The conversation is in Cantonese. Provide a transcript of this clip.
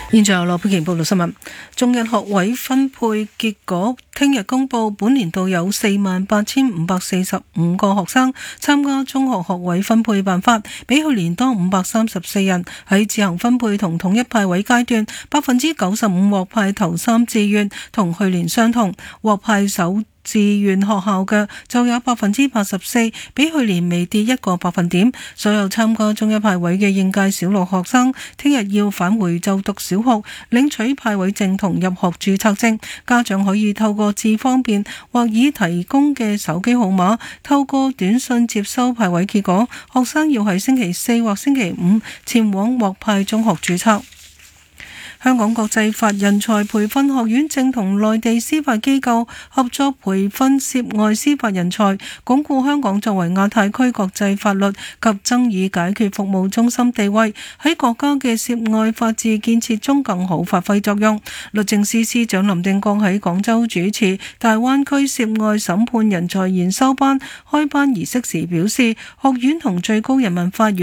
現在由羅佩瓊報道新聞。中一學位分配結果聽日公佈，本年度有48,545個學生參加中學學位分配辦法，比去年多534人。喺自行分配同統一派位階段，95%獲派頭3志願，同去年相同。獲派首志願學校嘅就有84%，比去年微跌1個百分點。所有參加中一派位嘅應屆小六學生，聽日要返回就讀小學，領取派位證同入學註冊證。家長可以透過智方便或已提供嘅手機號碼，透過短信接收派位結果。學生要喺星期4或星期5前往獲派中學註冊。香港國際法人才培訓學院正同內地司法機構合作培訓涉外司法人才，鞏固香港作為亞太區國際法律及爭議解決服務中心地位，喺國家嘅涉外法治建設中更好發揮作用。律政司司長林定國喺廣州主持大灣區涉外審判人才研修班開班儀式時表示，學院同最高人民法院